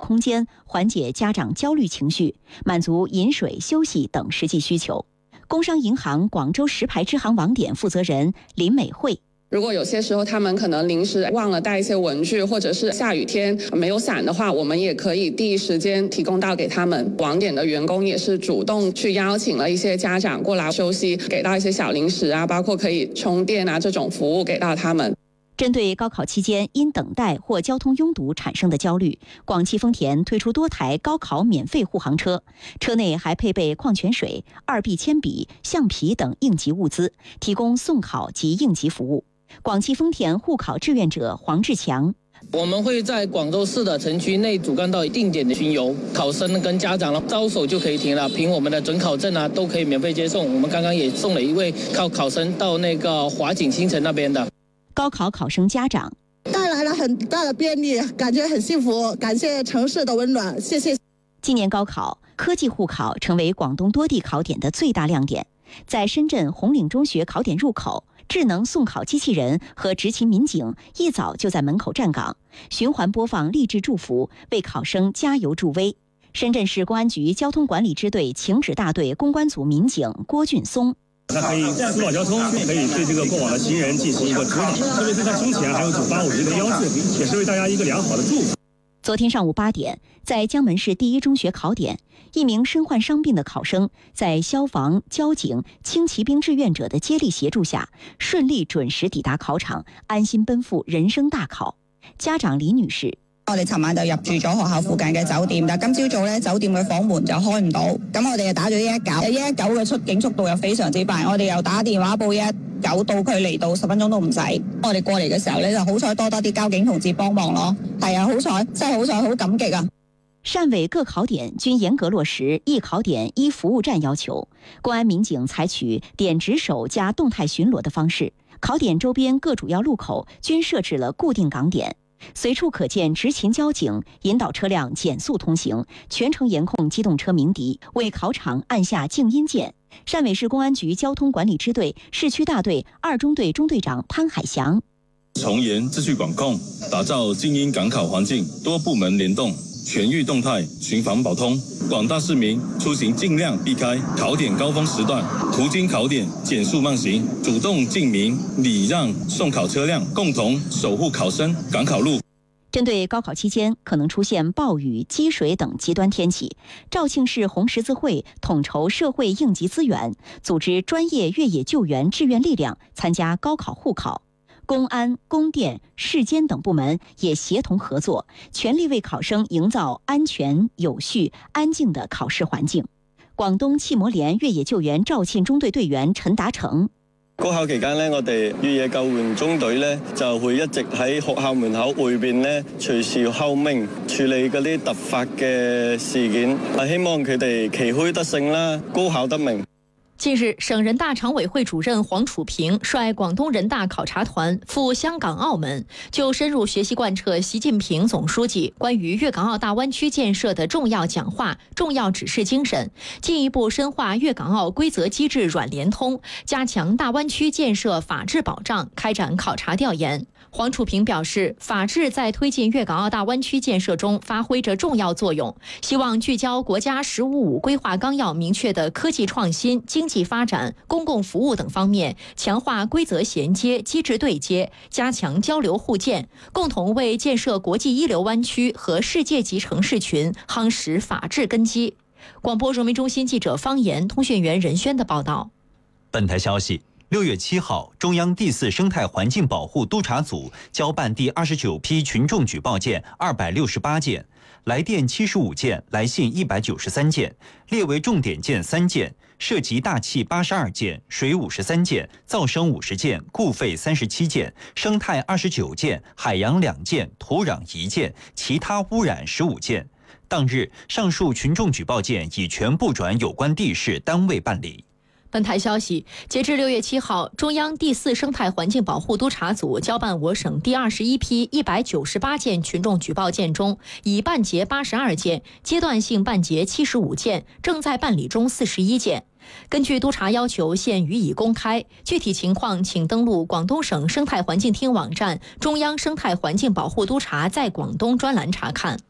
空间，缓解家长焦虑情绪，满足饮水、休息等实际需求。工商银行广州石牌支行网点负责人林美惠。 如果有些时候他们可能临时忘了带一些文具，或者是下雨天没有伞的话，我们也可以第一时间提供到给他们。网点的员工也是主动去邀请了一些家长过来休息，给到一些小零食啊，包括可以充电啊这种服务给到他们。 针对高考期间因等待或交通拥堵产生的焦虑，广汽丰田推出多台高考免费护航车，车内还配备矿泉水、2B 铅笔、橡皮等应急物资，提供送考及应急服务。广汽丰田护考志愿者黄志强。 我们会在广州市的城区内主干道定点的巡游，考生跟家长招手就可以停了，凭我们的准考证啊都可以免费接送。我们刚刚也送了一位考生到那个华景新城那边的。 高考考生家长带来了很大的便利，感觉很幸福，感谢城市的温暖，谢谢。 今年高考科技护考成为广东多地考点的最大亮点，在深圳红岭中学考点入口，智能送考机器人和执勤民警一早就在门口站岗，循环播放励志祝福，为考生加油助威。深圳市公安局交通管理支队情指大队公关组民警郭俊松。 它可以疏导交通，可以对这个过往的行人进行一个指导，特别是在胸前还有985这个标志，也是为大家一个良好的祝福。 昨天上午8点，在江门市第一中学考点，一名身患伤病的考生在消防、交警、轻骑兵志愿者的接力协助下，顺利准时抵达考场，安心奔赴人生大考。家长李女士。 我哋尋晚就入住咗學校附近嘅酒店，但今朝早咧酒店嘅房門就開唔到，咁我哋就打咗119，119嘅出境速度又非常之快，我哋又打電話報119，到佢嚟到10分鐘都唔使。我哋過嚟嘅時候咧就好彩多啲交警同志幫忙咯，係啊，好彩，真係好彩，好感激啊！ 汕尾各考點均嚴格落實一考點一服務站要求，公安民警採取點值守加動態巡邏的方式，考點周邊各主要路口均設置了固定崗點。隨處可見執勤交警引導車輛減速通行，全程嚴控機動車鳴笛，為考場按下靜音鍵。汕尾市公安局交通管理支隊市區大隊2中隊中隊長潘海翔。 從嚴秩序管控，打造靜音趕考環境，多部門聯動，全域動態巡防保通，廣大市民出行盡量避開考點高峰時段，途經考點減速慢行，主動敬鳴禮讓送考車輛，共同守護考生趕考路。 針對高考期間可能出現暴雨、積水等極端天氣，肇慶市紅十字會統籌社會應急資源，組織專業越野救援志願力量參加高考護考。公安、供電、市監等部門也協同合作，全力為考生營造安全、有序、安靜的考試環境。廣東汽摩聯越野救援肇慶中隊隊員陳達成。 高考期間呢，我哋越野救援中隊呢就會一直喺學校門口會邊呢隨時候命處理嗰啲突發嘅事件，希望佢哋旗開得勝啦，高考得名。 近日，省人大常委会主任黄楚平率广东人大考察团赴香港、澳门，就深入学习贯彻习近平总书记关于粤港澳大湾区建设的重要讲话、重要指示精神，进一步深化粤港澳规则机制软联通，加强大湾区建设法治保障，开展考察调研。黄楚平表示，法治在推进粤港澳大湾区建设中发挥着重要作用，希望聚焦国家“十五五”规划纲要明确的科技创新、经济发展、公共服务等方面，强化规则衔接、机制对接，加强交流互鉴，共同为建设国际一流湾区和世界级城市群夯实法治根基。广播人民中心记者方言、通讯员任轩的报道。 本台消息，6月7号，中央第4生态环境保护督察组交办第29批群众举报件268件，来电75件，来信193件，列为重点件3件，涉及大气82件、水53件、噪声50件、故废37件、生态29件、海洋2件、土壤1件，其他污染15件。当日，上述群众举报件已全部转有关地市单位办理。 本台消息，截至6月7号，中央第4生态环境保护督察组交办我省第21批198件群众举报件中，已办结82件，阶段性办结75件，正在办理中41件。根据督察要求，现予以公开，具体情况请登录广东省生态环境厅网站中央生态环境保护督察在广东专栏查看。